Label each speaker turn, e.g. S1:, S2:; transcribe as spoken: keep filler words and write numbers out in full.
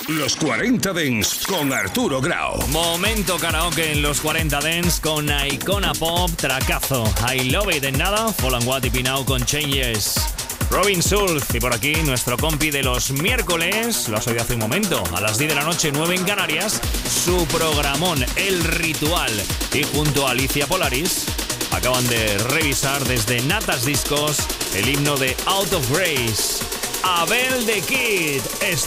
S1: Los cuarenta Dance con Arturo Grau.
S2: Momento karaoke en los cuarenta Dance con Icona Pop, tracazo. I Love It en nada, Fall and What y Pinau con Changes. Robin Schulz y por aquí nuestro compi de los miércoles, lo has oído hace un momento, a las diez de la noche, nueve en Canarias, su programón El Ritual. Y junto a Alicia Polaris acaban de revisar desde Natas Discos el himno de Out of Grace. Abel the Kid.